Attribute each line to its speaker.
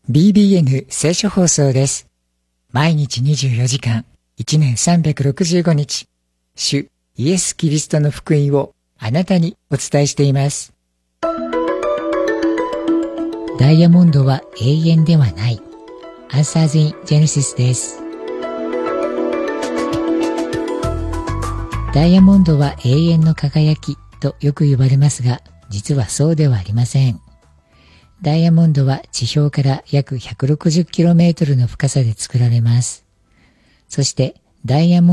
Speaker 1: BBN 聖書放送です。毎日24時間、1年365日、主イエス・キリストの福音をあなたにお伝えしています。ダイヤモンドは永遠ではない。Answers in Genesis です。ダイヤモンドは永遠の輝きとよく言われますが、実はそうではありません。ダイヤモンドは地表から約 160km の深さで作られます。そしてダイヤモンド